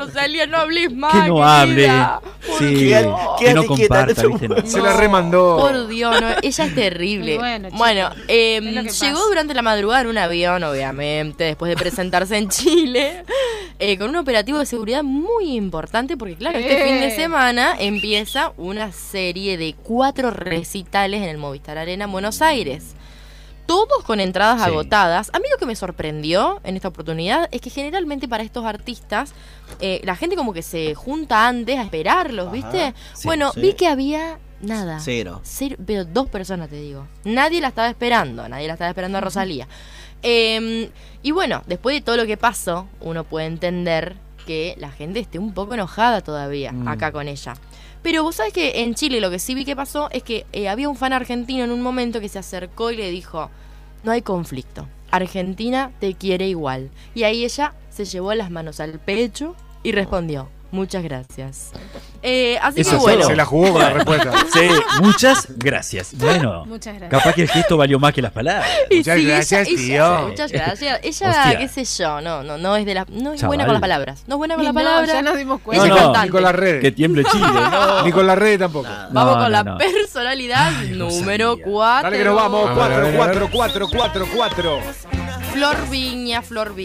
Rosalía, no hables más. Que no hable. Sí, que no comparta, ¿viste? No. Se la remandó. Por Dios, no, ella es terrible. Bueno, llegó durante la madrugada en un avión, obviamente, después de presentarse en Chile, con un operativo de seguridad muy importante, porque claro, este fin de semana empieza una serie de 4 recitales en el Movistar Arena en Buenos Aires. Todos con entradas agotadas. A mí lo que me sorprendió en esta oportunidad es que generalmente para estos artistas la gente como que se junta antes a esperarlos, ¿viste? Sí, bueno, vi que había nada. Cero. Pero 2 personas, te digo. Nadie la estaba esperando a Rosalía. Y bueno, después de todo lo que pasó, uno puede entender que la gente esté un poco enojada todavía acá con ella. Pero vos sabés que en Chile lo que sí vi que pasó es que había un fan argentino en un momento que se acercó y le dijo: no hay conflicto, Argentina te quiere igual. Y ahí ella se llevó las manos al pecho y respondió: muchas gracias. Así Eso que bueno. Se la jugó con la respuesta. Sí, muchas gracias. Bueno, muchas gracias. Capaz que el gesto valió más que las palabras. Muchas gracias, tío. Muchas gracias. Ella, Hostia. qué sé yo, no es de la, no es Chaval. buena con las palabras. No es buena con las palabras. Ya nos dimos Ella cuenta. es cantante. Ni con las redes. Que tiemble Chile. No. Ni con las redes tampoco. Vamos No, con la no. personalidad número 4. Dale que nos vamos. A 4, ver. 4, 4, 4, 4. Flor Viña.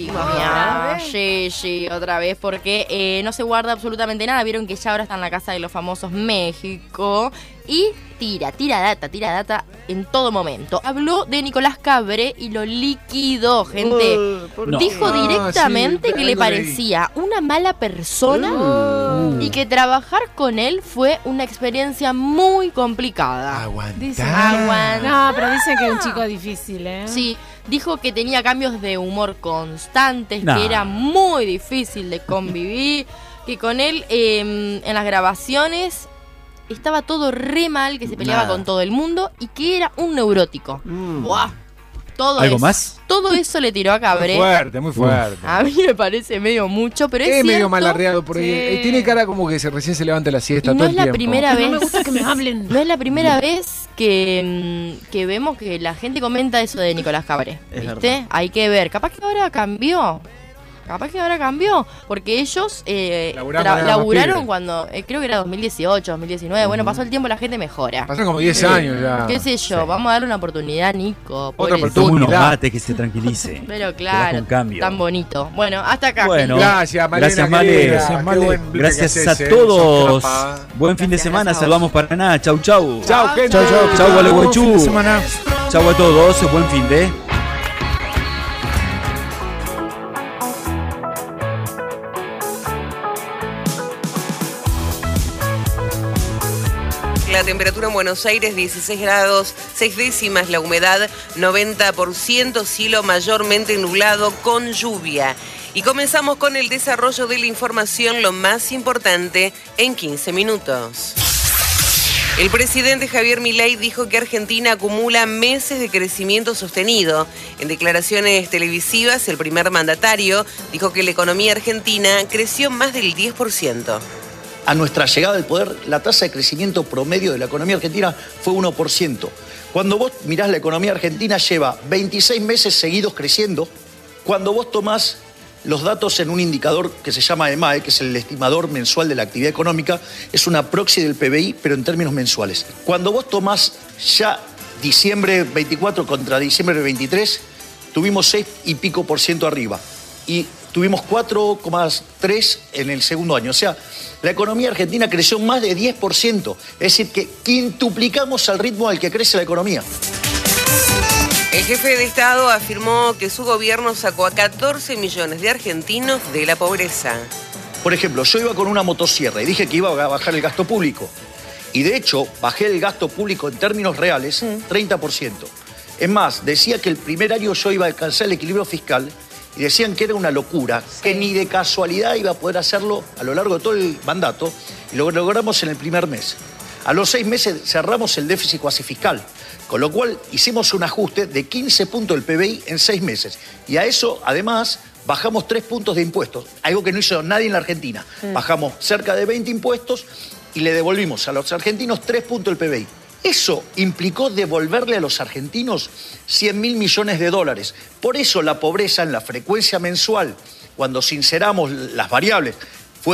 Sí, otra vez, porque no se guarda absolutamente nada. Vieron que ella ahora está en la Casa de los Famosos México y tira data en todo momento. Habló de Nicolás Cabré y lo liquidó, gente. No. Dijo directamente que le algo leí. parecía una mala persona y que trabajar con él fue una experiencia muy complicada. Aguantá. No, pero dicen que es un chico difícil, ¿eh? Sí, dijo que tenía cambios de humor constantes, Nah. que era muy difícil de convivir, que con él en las grabaciones estaba todo re mal, que se peleaba Nada. con todo el mundo y que era un neurótico. Buah, todo ¿Algo eso, más? Todo eso le tiró a Cabré. Muy fuerte. A mí me parece medio mucho, pero es Es medio cierto. malardeado por ahí. Sí. Tiene cara como que recién se levanta la siesta Y no todo es el la tiempo. primera vez. No me gusta que me hablen. No es la primera vez que vemos que la gente comenta eso de Nicolás Cabré. Es ¿Viste? verdad. Hay que ver. Capaz que ahora cambió. Porque ellos Laburaron laburaron cuando, creo que era 2018, 2019. Bueno, pasó el tiempo, la gente mejora. Pasaron como 10 años ya. ¿Qué sé yo? Vamos a darle una oportunidad a Nico. Otra pobrecito. oportunidad. Toma unos mates que se tranquilice. Pero Que baje claro, un cambio. tan bonito. Bueno, hasta acá. Bueno. Gracias, Malena. Gracias, Male. querida. Gracias, Qué Male. buen blog que Gracias haces, a sos todos. capa. Buen fin de Gracias, semana. gracias a Saludamos Paraná. Chau, chau. Chao, gente. Chau, Gualeguaychú. Fin de semana. Chau a todos. Buen fin de. La temperatura en Buenos Aires 16 grados, 6 décimas, la humedad 90%, cielo mayormente nublado con lluvia. Y comenzamos con el desarrollo de la información, lo más importante, en 15 minutos. El presidente Javier Milei dijo que Argentina acumula meses de crecimiento sostenido. En declaraciones televisivas, el primer mandatario dijo que la economía argentina creció más del 10%. A nuestra llegada al poder, la tasa de crecimiento promedio de la economía argentina fue 1%. Cuando vos mirás la economía argentina, lleva 26 meses seguidos creciendo. Cuando vos tomás los datos en un indicador que se llama EMAE, que es el estimador mensual de la actividad económica, es una proxy del PBI, pero en términos mensuales. Cuando vos tomás ya diciembre 24 contra diciembre 23, tuvimos 6 y pico % arriba. Y tuvimos 4,3 en el segundo año. O sea, la economía argentina creció más de 10%. Es decir, que quintuplicamos al ritmo al que crece la economía. El jefe de Estado afirmó que su gobierno sacó a 14 millones de argentinos de la pobreza. Por ejemplo, yo iba con una motosierra y dije que iba a bajar el gasto público. Y de hecho, bajé el gasto público en términos reales 30%. Es más, decía que el primer año yo iba a alcanzar el equilibrio fiscal y decían que era una locura, que ni de casualidad iba a poder hacerlo a lo largo de todo el mandato, y lo logramos en el primer mes. A los 6 meses cerramos el déficit cuasi fiscal, con lo cual hicimos un ajuste de 15 puntos del PBI en 6 meses. Y a eso, además, bajamos 3 puntos de impuestos, algo que no hizo nadie en la Argentina. Bajamos cerca de 20 impuestos y le devolvimos a los argentinos 3 puntos del PBI. Eso implicó devolverle a los argentinos 100.000 millones de dólares. Por eso la pobreza en la frecuencia mensual, cuando sinceramos las variables,